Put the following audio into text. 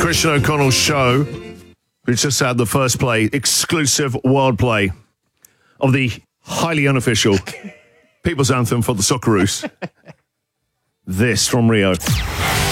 Christian O'Connell's show. We just had the first play, exclusive world play of the highly unofficial People's Anthem for the Socceroos. This from Rio.